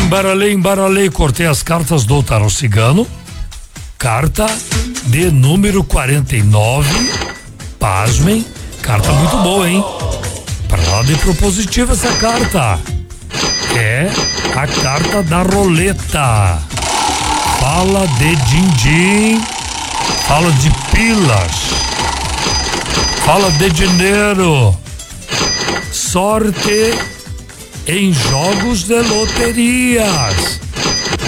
Embaralhei, cortei as cartas do tarô cigano. Carta de número 49. Pasmem, carta muito boa, hein? Pra lá de propositiva essa carta. É a carta da roleta. Fala de din-din, fala de pilas, fala de dinheiro, sorte em jogos de loterias.